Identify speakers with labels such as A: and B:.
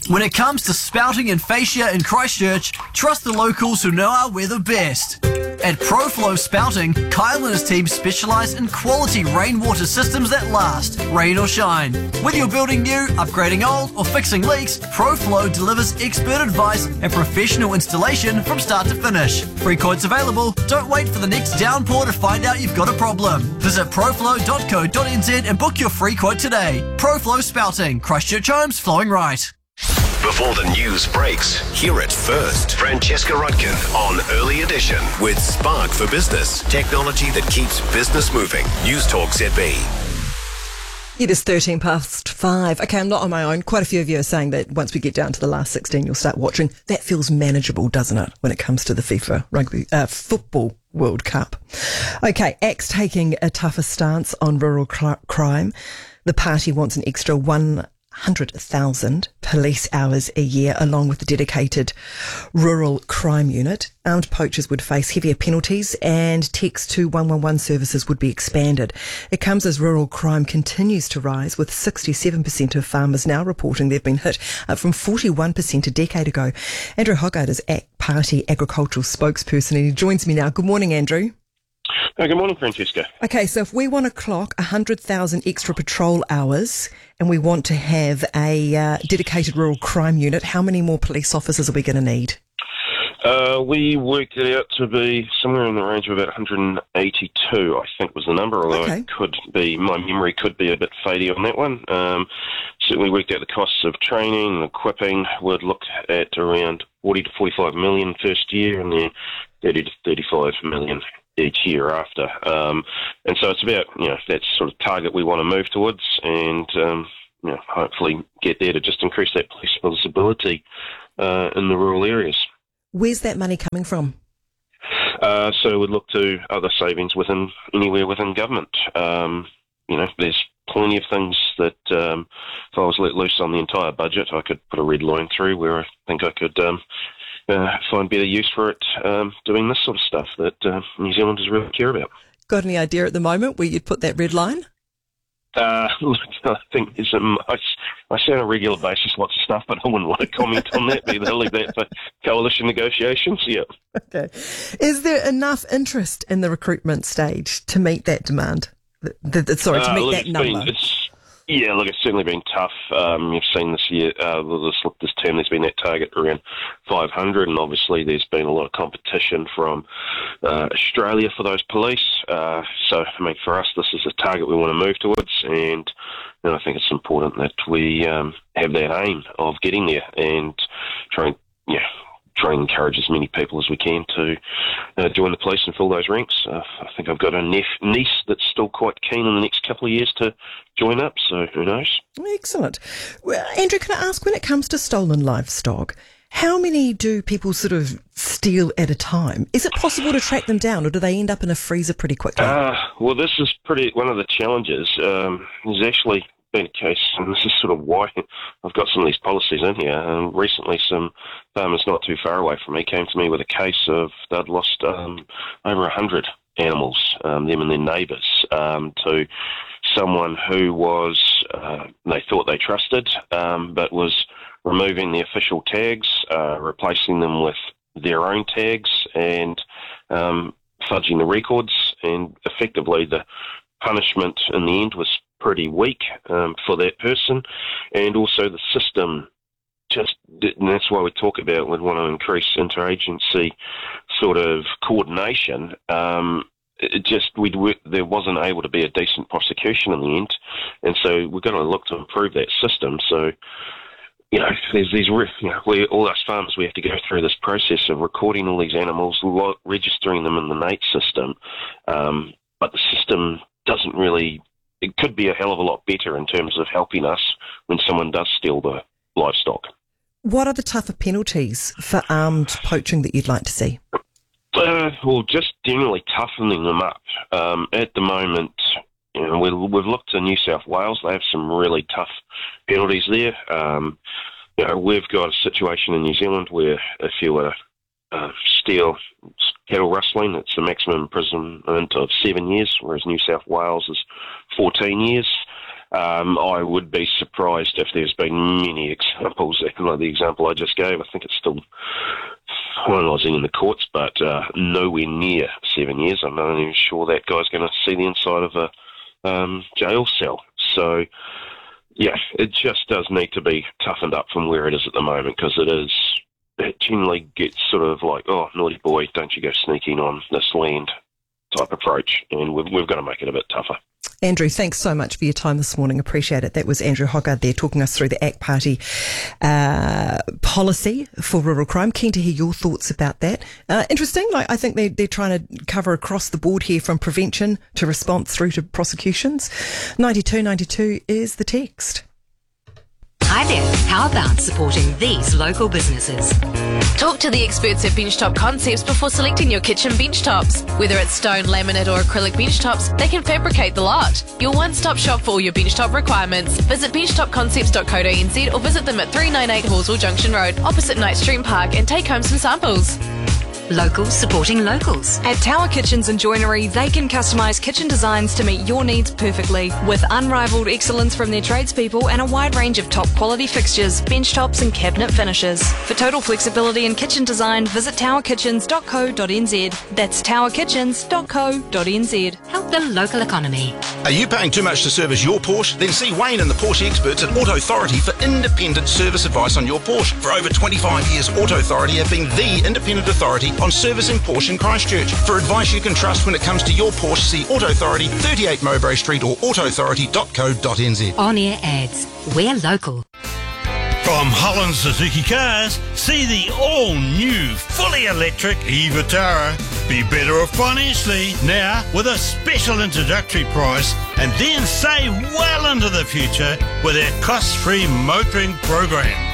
A: When it comes to spouting and fascia in Christchurch, trust the locals who know our weather best. At ProFlow Spouting, Kyle and his team specialise in quality rainwater systems that last, rain or shine. Whether you're building new, upgrading old, or fixing leaks, ProFlow delivers expert advice and professional installation from start to finish. Free quotes available. Don't wait for the next downpour to find out you've got a problem. Visit proflow.co.nz and book your free quote today. ProFlow Spouting, Christchurch homes flowing right.
B: Before the news breaks, hear it first. Francesca Rudkin on Early Edition with Spark for Business. Technology that keeps business moving. News Talk ZB.
C: It is 5:13. Okay, I'm not on my own. Quite a few of you are saying that once we get down to the last 16, you'll start watching. That feels manageable, doesn't it, when it comes to the FIFA Football World Cup? Okay, ACT's taking a tougher stance on rural crime. The party wants an extra 100,000 police hours a year, along with the dedicated rural crime unit. Armed poachers would face heavier penalties and text to 111 services would be expanded. It comes as rural crime continues to rise, with 67% of farmers now reporting they've been hit, up from 41% a decade ago. Andrew Hoggard is Party Agricultural Spokesperson, and he joins me now. Good morning, Andrew.
D: Good morning, Francesca.
C: Okay, so if we want to clock 100,000 extra patrol hours and we want to have a dedicated rural crime unit, how many more police officers are we going to need?
D: We worked it out to be somewhere in the range of about 182, I think was the number, although
C: Okay.
D: it could be, my memory could be a bit fadey on that one. Certainly worked out the costs of training and equipping would look at around 40 to 45 million first year and then 30 to 35 million each year after. And so it's about, that sort of target we want to move towards and, hopefully get there to just increase that police visibility in the rural areas.
C: Where's that money coming from?
D: So we'd look to other savings anywhere within government. There's plenty of things that if I was let loose on the entire budget, I could put a red line through where I think I could find better use for it doing this sort of stuff that New Zealanders really care about.
C: Got any idea at the moment where you'd put that red line?
D: Look, I think I say on a regular basis lots of stuff, but I wouldn't want to comment on that. They'll leave that for coalition negotiations. Yeah.
C: Okay. Is there enough interest in the recruitment stage to meet that demand? To meet that number?
D: It's certainly been tough. You've seen this year, this term, there's been that target around 500, and obviously there's been a lot of competition from Australia for those police. For us, this is a target we want to move towards, and I think it's important that we have that aim of getting there and try and encourage as many people as we can to join the police and fill those ranks. I think I've got a niece that's still quite keen in the next couple of years to join up, so who knows?
C: Excellent. Well, Andrew, can I ask, when it comes to stolen livestock, how many do people sort of steal at a time? Is it possible to track them down, or do they end up in a freezer pretty quickly?
D: Well, this is one of the challenges. There's actually been a case, and this is sort of why I've got some of these policies in here. Recently, some farmers not too far away from me came to me with a case of they'd lost over 100 animals, them and their neighbours, to someone who was they thought they trusted, but was removing the official tags, replacing them with their own tags, and fudging the records. And effectively, the punishment in the end was pretty weak for that person, and also the system and that's why we talk about we'd want to increase interagency sort of coordination. There wasn't able to be a decent prosecution in the end, and so we've got to look to improve that system. So, there's these, all us farmers, we have to go through this process of recording all these animals, registering them in the NATE system, but the system doesn't really. It could be a hell of a lot better in terms of helping us when someone does steal the livestock.
C: What are the tougher penalties for armed poaching that you'd like to see?
D: Well, just generally toughening them up. At the moment, we've looked to New South Wales. They have some really tough penalties there. We've got a situation in New Zealand where if you were to steal cattle rustling, it's a maximum imprisonment of 7 years, whereas New South Wales is 14 years. I would be surprised if there's been many examples, like the example I just gave. I think it's still finalising in the courts, but nowhere near 7 years. I'm not even sure that guy's going to see the inside of a jail cell. So, yeah, it just does need to be toughened up from where it is at the moment, because it generally gets sort of like, oh, naughty boy, don't you go sneaking on this land type approach, and we've got to make it a bit tougher.
C: Andrew, thanks so much for your time this morning. Appreciate it. That was Andrew Hoggard there talking us through the ACT Party policy for rural crime. Keen to hear your thoughts about that. Interesting. I think they're trying to cover across the board here, from prevention to response through to prosecutions. 9292 is the text.
E: Hi there, how about supporting these local businesses?
F: Talk to the experts at Benchtop Concepts before selecting your kitchen bench tops. Whether it's stone, laminate or acrylic bench tops, they can fabricate the lot. Your one-stop shop for all your benchtop requirements. Visit benchtopconcepts.co.nz or visit them at 398 Horswell Junction Road, opposite Knight Stream Park, and take home some samples.
E: Locals supporting locals.
G: At Tower Kitchens and Joinery, they can customise kitchen designs to meet your needs perfectly. With unrivaled excellence from their tradespeople and a wide range of top quality fixtures, bench tops and cabinet finishes. For total flexibility in kitchen design, visit towerkitchens.co.nz. That's towerkitchens.co.nz.
E: Help the local economy.
H: Are you paying too much to service your Porsche? Then see Wayne and the Porsche experts at Auto Authority for independent service advice on your Porsche. For over 25 years, Auto Authority have been the independent authority on servicing Porsche in Christchurch. For advice you can trust when it comes to your Porsche, see Auto Authority, 38 Mowbray Street or autoauthority.co.nz.
E: On-air ads. We're local.
I: From Holland Suzuki Cars, see the all-new, fully electric e-Vitara. Be better off financially now with a special introductory price, and then save well into the future with our cost-free motoring program.